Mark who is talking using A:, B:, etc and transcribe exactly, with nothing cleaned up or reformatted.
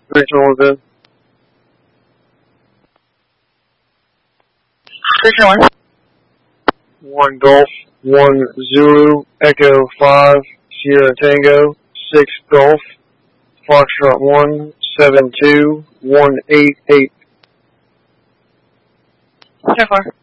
A: Rachel good.
B: Station one.
A: One Golf, one Zulu, Echo five, Sierra Tango, six Golf, Foxtrot one, seven two, one eight eight.
B: So far.